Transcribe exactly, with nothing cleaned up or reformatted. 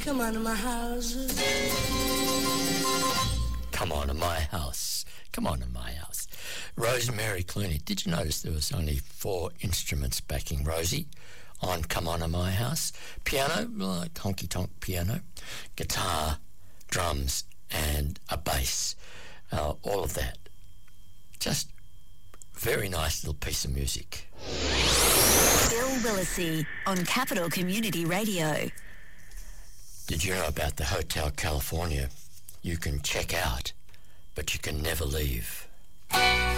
Come on to my house. Come on to my house. Come on to my house. Rosemary Clooney. Did you notice there was only four instruments backing Rosie on Come On to My House? Piano, like honky-tonk piano, guitar, drums, and a bass. Uh, all of that. Just very nice little piece of music. Bill Willisey on Capital Community Radio. Did you know about the Hotel California? You can check out, but you can never leave.